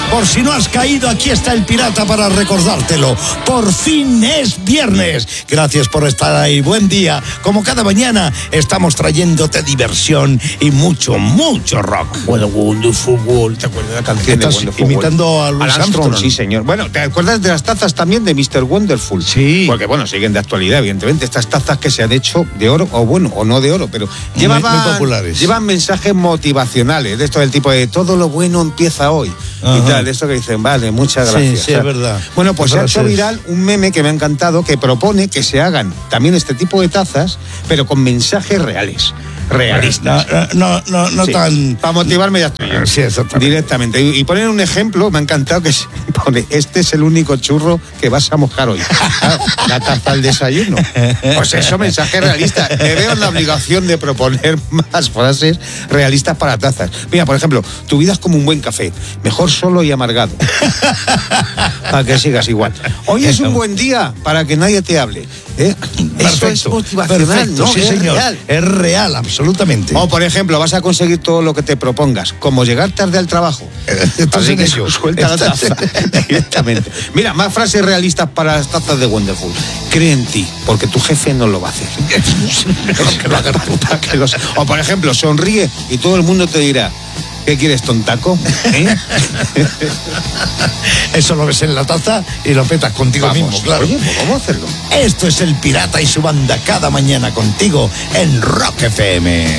Por si no has caído, aquí está el pirata para recordártelo. Por fin es viernes. Gracias por estar ahí. Buen día. Como cada mañana, estamos trayéndote diversión y mucho, mucho rock. Bueno, Wonderful World, ¿te acuerdas de la canción de Wonderful World? Imitando a Louis Armstrong. Sí, señor. Bueno, ¿te acuerdas de las tazas también de Mr. Wonderful? Sí. Porque, bueno, siguen de actualidad, evidentemente. Estas tazas que se han hecho de oro, o no de oro, pero muy populares. Llevan mensajes motivacionales, de esto del tipo de todo lo bueno empieza hoy. Ajá. Y tal, esto que dicen, vale, muchas gracias. Sí, es verdad. Bueno, pues se ha hecho viral un meme que me ha encantado que propone que se hagan también este tipo de tazas, pero con mensajes realistas. No Sí, tan... para motivarme ya estoy yo. Sí, exactamente. Directamente. Y poner un ejemplo, me ha encantado que se pone, este es el único churro que vas a mojar hoy. La taza al desayuno. Pues eso, mensaje realista. Me veo en la obligación de proponer más frases realistas para tazas. Mira, por ejemplo, tu vida es como un buen café, mejor solo y amargado. Para que sigas igual. Hoy es un buen día para que nadie te hable. Eso es motivacional, perfecto, ¿no? sí, señor. Es real, absolutamente. O, por ejemplo, vas a conseguir todo lo que te propongas, como llegar tarde al trabajo. Entonces, así que suelta la taza directamente. Mira, más frases realistas para las tazas de Wonderful. Cree en ti, porque tu jefe no lo va a hacer. O, por ejemplo, sonríe y todo el mundo te dirá, ¿qué quieres, tontaco? Eso lo ves en la taza y lo petas contigo mismo, claro. Oye, pues vamos a hacerlo. Esto es El Pirata y su banda cada mañana contigo en Rock FM.